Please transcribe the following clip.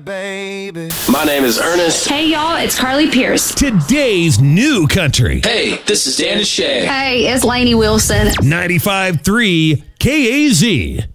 baby. My name is Ernest. Hey, y'all, it's Carly Pierce. Today's new country. Hey, this is Dan and Shay. Hey, it's Lainey Wilson. 95.3 KAZ.